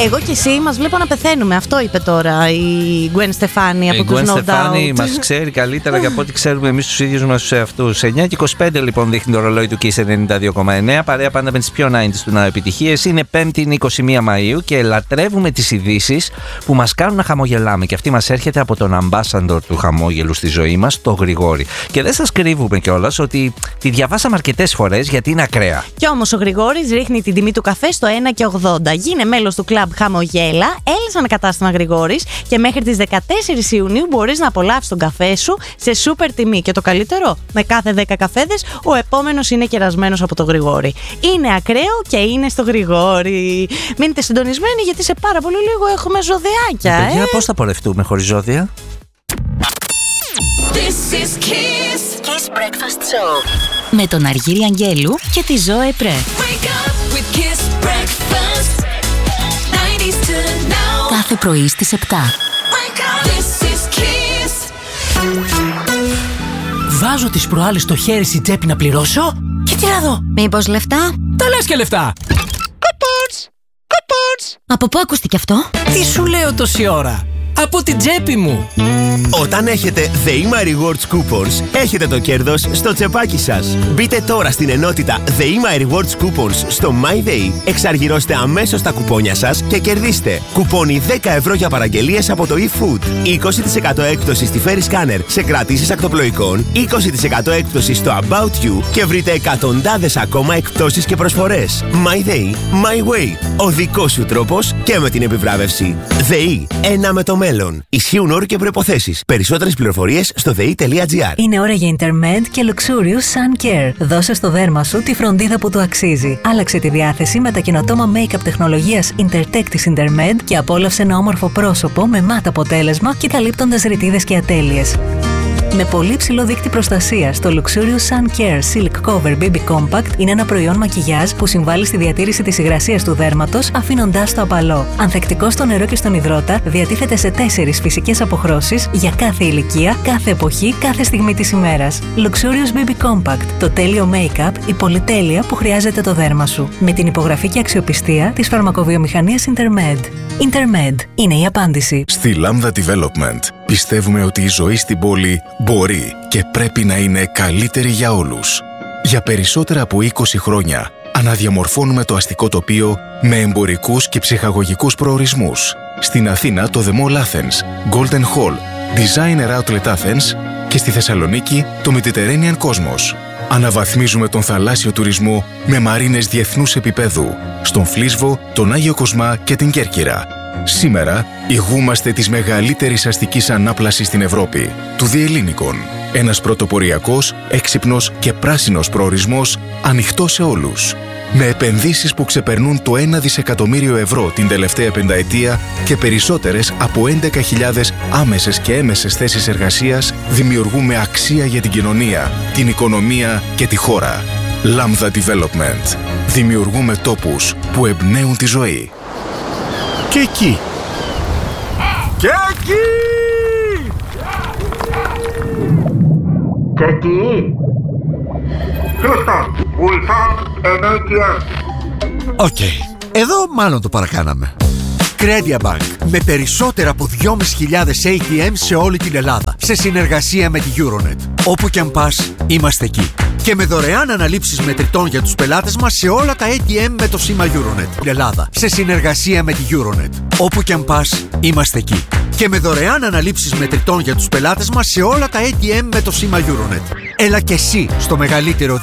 Εγώ και εσύ μας βλέπω να πεθαίνουμε. Αυτό είπε τώρα η Gwen Stefani από τους No Doubt. Η Gwen Stefani μας ξέρει καλύτερα για από ό,τι ξέρουμε εμείς τους ίδιους μας τους εαυτούς. 9:25 λοιπόν δείχνει το ρολόι του Kiss 92,9. Παρέα πάντα με τις πιο 90's του Now επιτυχίες. Είναι 5η 21 Μαΐου και λατρεύουμε τις ειδήσεις που μας κάνουν να χαμογελάμε. Και αυτή μας έρχεται από τον ambassador του χαμόγελου στη ζωή μας, τον Γρηγόρη. Και δεν σας κρύβουμε κιόλας ότι τη διαβάσαμε αρκετές φορές γιατί είναι ακραία. Κι όμως ο Γρηγόρης ρίχνει την τιμή του καφέ στο 1,80. Γίνε μέλος του κλαμπ Χαμογέλα, έλα σε ένα κατάστημα Γρηγόρης και μέχρι τις 14 Ιουνίου μπορείς να απολαύσεις τον καφέ σου σε σούπερ τιμή. Και το καλύτερο, με κάθε 10 καφέδες ο επόμενος είναι κερασμένος από τον Γρηγόρη. Είναι ακραίο και είναι στο Γρηγόρη. Μείνετε συντονισμένοι γιατί σε πάρα πολύ λίγο έχουμε ζωδιάκια. Παιδιά, πώς θα πορευτούμε χωρίς ζώδια? This is Kiss Breakfast Show με τον Αργύρη Αγγέλου και τη Ζώε Πρέ. Wake up with Kiss Breakfast 90s to now. Κάθε πρωί στις 7. Wake up. This is Kiss. Βάζω τις προάλλες το χέρι στην τσέπη να πληρώσω και τι να δω. Μήπως λεφτά? Τα λες και λεφτά. Κοπότς. Από πού ακούστηκε αυτό? Τι σου λέω τόση ώρα? Από την τσέπη μου. Όταν έχετε The Rewards Coupons, έχετε το κέρδος στο τσεπάκι σας. Μπείτε τώρα στην ενότητα The Rewards Coupons στο MyDay, εξαργυρώστε αμέσως τα κουπόνια σας και κερδίστε κουπόνι 10 ευρώ για παραγγελίες από το eFood, 20% έκπτωση στη Ferry Scanner σε κρατήσεις ακτοπλοϊκών, 20% έκπτωση στο About You και βρείτε εκατοντάδες ακόμα εκπτώσεις και προσφορές. MyDay, My Way. Ο δικός σου τρόπος και με την επιβράβευση. ΔΕΗ, ένα με το μέλλον. Ισχύουν όροι και προϋποθέσεις. Περισσότερες πληροφορίες στο ΔΕΗ.gr. Είναι ώρα για Intermed και Luxurious Sun Care. Δώσε στο δέρμα σου τη φροντίδα που του αξίζει. Άλλαξε τη διάθεση με τα καινοτόμα make-up τεχνολογίας Intertech της Intermed και απόλαυσε ένα όμορφο πρόσωπο με μάτ αποτέλεσμα και καλύπτοντας ρητίδες και ατέλειες. Με πολύ ψηλό δείκτη προστασίας, το Luxurious Sun Care Silk Cover BB Compact είναι ένα προϊόν μακιγιάζ που συμβάλλει στη διατήρηση της υγρασίας του δέρματος, αφήνοντάς το απαλό. Ανθεκτικό στο νερό και στον υδρότα, διατίθεται σε 4 φυσικές αποχρώσεις για κάθε ηλικία, κάθε εποχή, κάθε στιγμή της ημέρας. Luxurious BB Compact, το τέλειο make-up, η πολυτέλεια που χρειάζεται το δέρμα σου. Με την υπογραφή και αξιοπιστία της φαρμακοβιομηχανίας Intermed. Intermed είναι η απάντηση. Στη Lambda Development πιστεύουμε ότι η ζωή στην πόλη μπορεί και πρέπει να είναι καλύτερη για όλους. Για περισσότερα από 20 χρόνια αναδιαμορφώνουμε το αστικό τοπίο με εμπορικούς και ψυχαγωγικούς προορισμούς. Στην Αθήνα το The Mall Athens, Golden Hall, Designer Outlet Athens και στη Θεσσαλονίκη το Mediterranean Cosmos. Αναβαθμίζουμε τον θαλάσσιο τουρισμό με μαρίνες διεθνούς επίπεδου, στον Φλίσβο, τον Άγιο Κοσμά και την Κέρκυρα. Σήμερα ηγούμαστε της μεγαλύτερης αστικής ανάπλασης στην Ευρώπη, του Διελλήνικων. Ένας πρωτοποριακός, έξυπνος και πράσινος προορισμός ανοιχτός σε όλους. Με επενδύσεις που ξεπερνούν το 1 δισεκατομμύριο ευρώ την τελευταία πενταετία και περισσότερες από 11.000 άμεσες και έμεσες θέσεις εργασίας, δημιουργούμε αξία για την κοινωνία, την οικονομία και τη χώρα. Lambda Development. Δημιουργούμε τόπους που εμπνέουν τη ζωή. Και εκεί. Και εκεί. Και εκεί. Houston, we have an ATM. Οκ. Εδώ μάλλον το παρακάναμε. Credia Bank. Με περισσότερα από 2.500 ATM σε όλη την Ελλάδα. Σε συνεργασία με τη Euronet. Όπου κι αν πας, είμαστε εκεί. Και με δωρεάν αναλήψεις μετρητών για τους πελάτες μας σε όλα τα ATM με το σήμα Euronet. Την Ελλάδα. Σε συνεργασία με τη Euronet. Όπου κι αν πας, είμαστε εκεί. Και με δωρεάν αναλήψεις μετρητών για τους πελάτες μας σε όλα τα ATM με το σήμα Euronet. Έλα και εσύ στο μεγαλύτερο